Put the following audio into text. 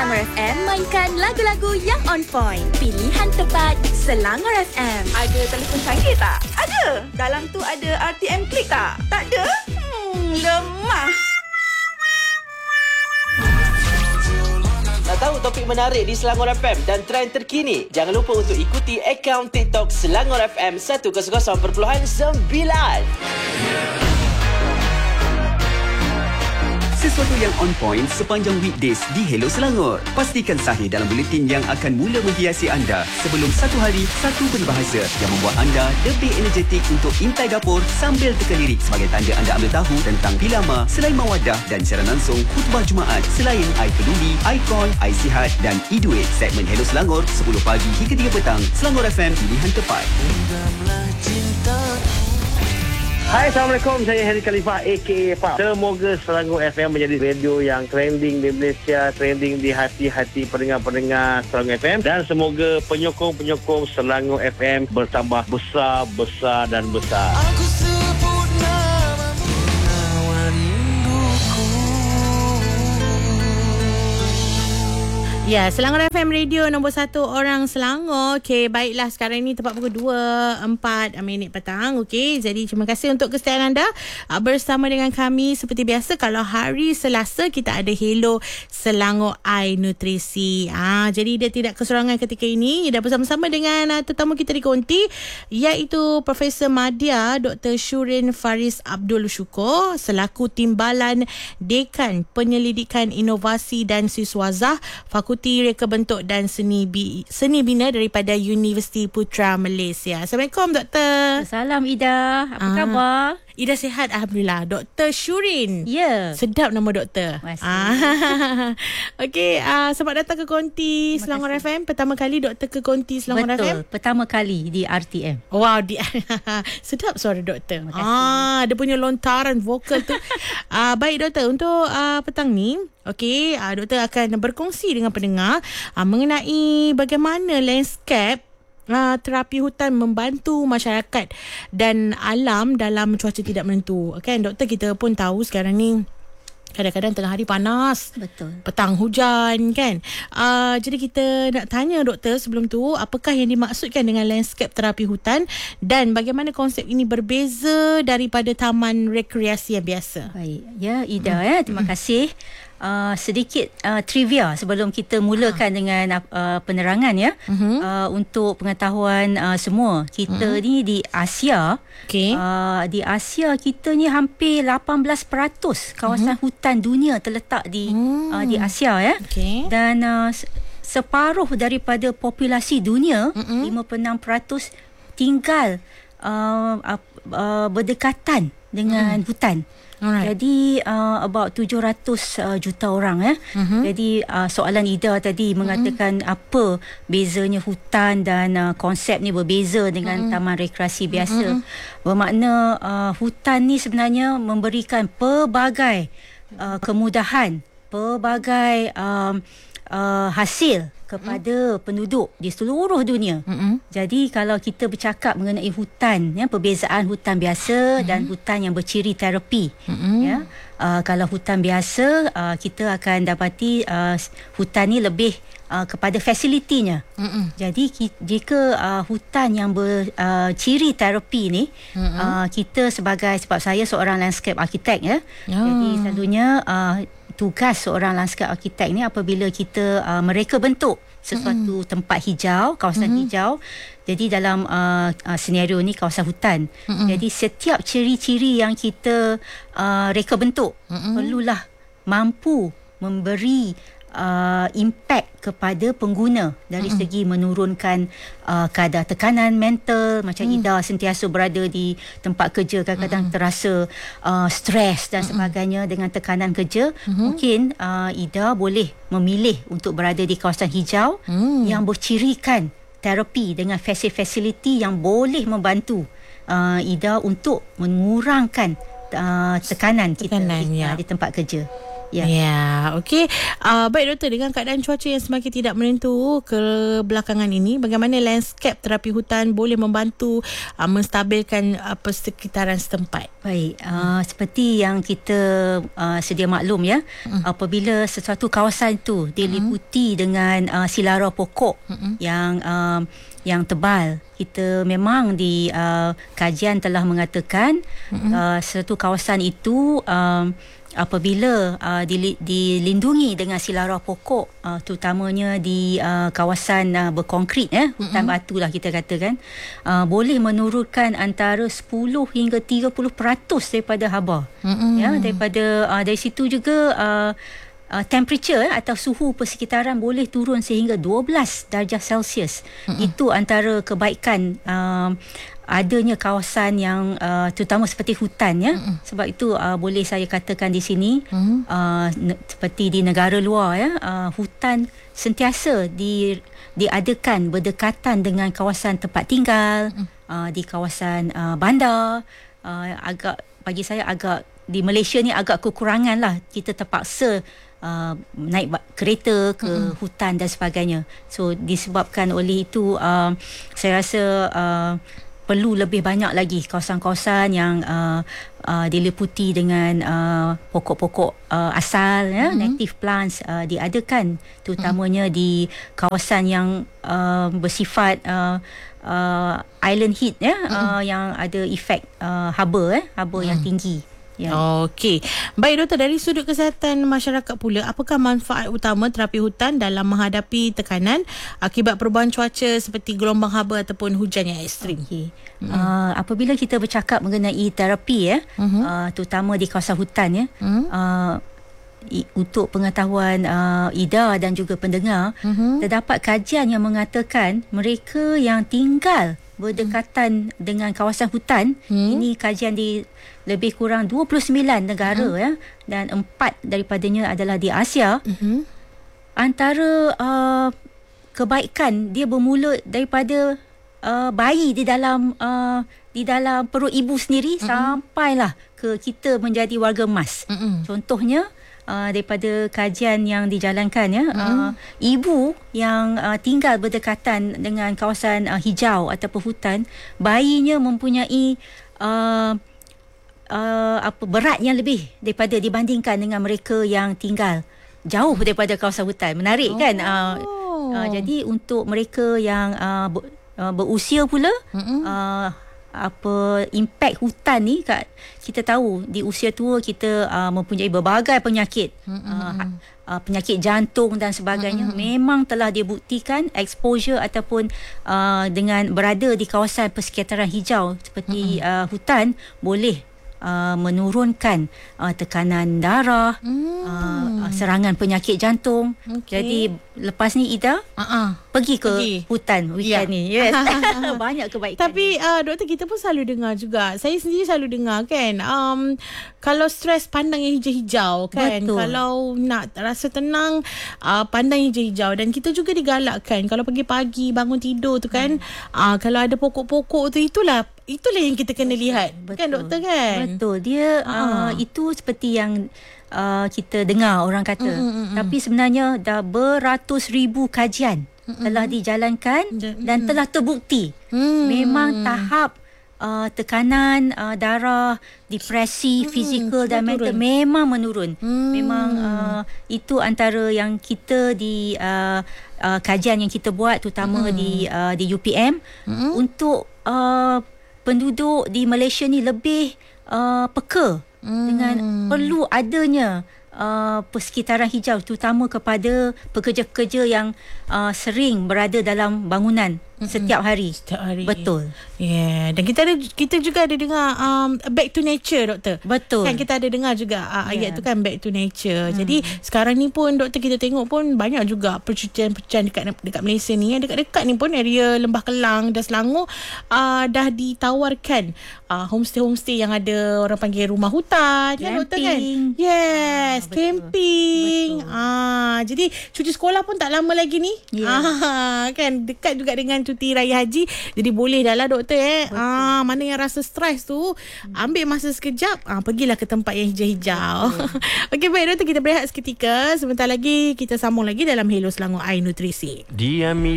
Selangor FM mainkan lagu-lagu yang on point. Pilihan tepat Selangor FM. Ada telefon canggih tak? Ada. Dalam tu ada RTM Klik tak? Tak ada? Lemah. Nak tahu topik menarik di Selangor FM dan trend terkini? Jangan lupa untuk ikuti akaun TikTok Selangor FM 100.9. Sesuatu yang on point sepanjang weekdays di Hello Selangor. Pastikan sahih dalam buletin yang akan mula menghiasi anda sebelum satu hari, satu peribahasa yang membuat anda lebih energetik untuk intai dapur sambil teka lirik sebagai tanda anda ambil tahu tentang Pilama, Selain Mawadah dan siaran langsung khutbah Jumaat selain I Peduli, iCall, I Sihat dan iDuit. Segmen Hello Selangor 10 pagi hingga 3 petang. Selangor FM, pilihan tepat. Hai, Assalamualaikum. Saya Harry Khalifah aka Pap. Semoga Selangor FM menjadi radio yang trending di Malaysia, trending di hati-hati pendengar-pendengar Selangor FM, dan semoga penyokong-penyokong Selangor FM bertambah besar, besar dan besar. Aku sebut namamu, menawan rinduku. Ya, Selangor FM Radio nombor 1 orang Selangor. Okey, baiklah, sekarang ini tepat pukul 2.04 petang. Okey, jadi terima kasih untuk kesetiaan anda bersama dengan kami. Seperti biasa, kalau hari Selasa kita ada Hello Selangor Eye Nutrisi. Jadi dia tidak keserangan ketika ini. Dia bersama-sama dengan tetamu kita di konti, iaitu Profesor Madya Dr. Shurin Faris Abdul Syukur selaku Timbalan Dekan Penyelidikan Inovasi dan Siswazah Fakulti Reka Bentuk dan Seni Bina daripada Universiti Putra Malaysia. Assalamualaikum, Doktor. Salam Ida. Apa khabar? Ida sihat, Alhamdulillah. Dr. Shurin. Ya. Sedap nama doktor. Okey, selamat datang ke konti Selangor FM. Pertama kali doktor ke konti Selangor FM? Betul, pertama kali di RTM. Wow, sedap suara doktor. Dia punya lontaran vokal tu. Baik doktor, untuk petang ni, okey, doktor akan berkongsi dengan pendengar mengenai bagaimana landscape terapi hutan membantu masyarakat dan alam dalam cuaca tidak menentu. Kan doktor, kita pun tahu sekarang ni kadang-kadang tengah hari panas, betul, petang hujan kan. Jadi kita nak tanya doktor sebelum tu, apakah yang dimaksudkan dengan landscape terapi hutan dan bagaimana konsep ini berbeza daripada taman rekreasi yang biasa? Baik, ya Ida, terima kasih. Sedikit trivia sebelum kita mulakan dengan penerangan ya. Untuk pengetahuan semua, kita ni di Asia, di Asia kita ni hampir 18% kawasan hutan dunia terletak di Asia ya. Dan separuh daripada populasi dunia, 56% tinggal berdekatan dengan hutan. Alright. Jadi about 700 juta orang ya. Jadi soalan Ida tadi mengatakan apa bezanya hutan dan konsep ni berbeza dengan taman rekreasi biasa. Bermakna hutan ni sebenarnya memberikan pelbagai kemudahan, pelbagai hasil kepada penduduk di seluruh dunia. Jadi kalau kita bercakap mengenai hutan ya, perbezaan hutan biasa dan hutan yang berciri terapi ya. Kalau hutan biasa kita akan dapati hutan ni lebih kepada fasilitinya. Jadi jika hutan yang berciri terapi ni, kita sebab saya seorang landscape architect ya. Jadi selalunya tugas seorang landscape architect ni apabila kita mereka bentuk sesuatu tempat hijau, kawasan hijau. Jadi dalam senario ni kawasan hutan. Jadi setiap ciri-ciri yang kita reka bentuk perlulah mampu memberi impact kepada pengguna dari segi menurunkan kadar tekanan mental. Macam Ida sentiasa berada di tempat kerja, kadang-kadang terasa stres dan sebagainya dengan tekanan kerja. Mungkin Ida boleh memilih untuk berada di kawasan hijau yang bercirikan terapi dengan fasiliti yang boleh membantu Ida untuk mengurangkan tekanan kita di tempat kerja. Ya, okey. Baik doktor, dengan keadaan cuaca yang semakin tidak menentu kebelakangan ini, bagaimana landscape terapi hutan boleh membantu menstabilkan persekitaran setempat? Baik, seperti yang kita sedia maklum ya, apabila sesuatu kawasan itu diliputi dengan silara pokok yang tebal, kita memang di kajian telah mengatakan satu kawasan itu apabila dilindungi dengan silara pokok, terutamanya di kawasan berkonkrit hutan batu lah kita katakan, boleh menurunkan antara 10 hingga 30% daripada haba. Dari situ juga temperature atau suhu persekitaran boleh turun sehingga 12 darjah Celsius. Itu antara kebaikan adanya kawasan yang terutama seperti hutan ya. Sebab itu boleh saya katakan di sini seperti di negara luar ya, hutan sentiasa diadakan berdekatan dengan kawasan tempat tinggal, di kawasan bandar. Bagi saya agak di Malaysia ni agak kekurangan lah, kita terpaksa naik kereta ke hutan dan sebagainya. So disebabkan oleh itu saya rasa perlu lebih banyak lagi kawasan-kawasan yang diliputi dengan pokok-pokok asal ya, native plants diadakan, terutamanya di kawasan yang bersifat island heat ya, yang ada efek haba yang tinggi. Ya. Okey. Baik doktor, dari sudut kesihatan masyarakat pula, apakah manfaat utama terapi hutan dalam menghadapi tekanan akibat perubahan cuaca seperti gelombang haba ataupun hujan yang ekstrim? Apabila kita bercakap mengenai terapi terutama di kawasan hutan ya, untuk pengetahuan Ida dan juga pendengar, terdapat kajian yang mengatakan mereka yang tinggal berdekatan dengan kawasan hutan, ini kajian di lebih kurang 29 negara ya, dan 4 daripadanya adalah di Asia. Antara kebaikan dia bermula daripada bayi di dalam perut ibu sendiri sampailah ke kita menjadi warga emas. Contohnya daripada kajian yang dijalankan ya, ibu yang tinggal berdekatan dengan kawasan hijau ataupun hutan, bayinya mempunyai berat yang lebih daripada dibandingkan dengan mereka yang tinggal jauh daripada kawasan hutan. Menarik kan? Jadi untuk mereka yang berusia pula, impact hutan ni kita tahu di usia tua kita mempunyai berbagai penyakit, penyakit jantung dan sebagainya. Memang telah dibuktikan exposure ataupun dengan berada di kawasan persekitaran hijau seperti hutan boleh menurunkan tekanan darah, serangan penyakit jantung. Jadi lepas ni Ida pergi ke hutan weekend ni. Yes. Banyak kebaikan. Tapi doktor, kita pun selalu dengar juga, saya sendiri selalu dengar kan, kalau stres pandang yang hijau-hijau kan. Betul. Kalau nak rasa tenang, pandang hijau-hijau. Dan kita juga digalakkan kalau pagi-pagi bangun tidur tu kan, kalau ada pokok-pokok tu, itulah yang kita kena lihat. Betul. Kan doktor kan? Betul. Dia itu seperti yang kita dengar orang kata. Tapi sebenarnya dah beratus ribu kajian telah dijalankan dan telah terbukti. Memang tahap tekanan darah, depresi fizikal dan mental memang menurun. Memang itu antara yang kita di kajian yang kita buat, terutama di UPM, untuk penduduk di Malaysia ni lebih peka dengan perlu adanya persekitaran hijau, terutama kepada pekerja-pekerja yang sering berada dalam bangunan setiap hari. Betul. Yeah. Dan kita juga ada dengar back to nature, doktor. Betul. Kan kita ada dengar juga ayat tu kan, back to nature. Jadi sekarang ni pun doktor, kita tengok pun banyak juga percutian-percutian dekat Malaysia ni. Dekat-dekat ni pun area Lembah Kelang dan Selangor dah ditawarkan homestay yang ada orang panggil rumah hutan. Kan doktor kan? Yes, camping. Jadi cuti sekolah pun tak lama lagi ni. Kan dekat juga dengan cuti cuti raya haji. Jadi boleh dah lah doktor mana yang rasa stres tu, ambil masa sekejap, pergilah ke tempat yang hijau-hijau. Okey, baik doktor, kita berehat seketika. Sebentar lagi kita sambung lagi dalam Hello Selangor iNutrisi.